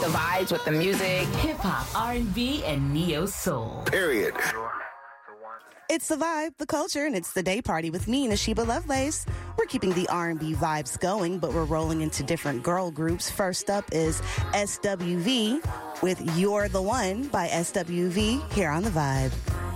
the vibes with the music. Hip hop, R&B, and neo soul. Period. It's the vibe, the culture, and it's the day party with me, Nashiba Lovelace. We're keeping the R&B vibes going, but we're rolling into different girl groups. First up is SWV with You're the One by SWV here on The Vibe.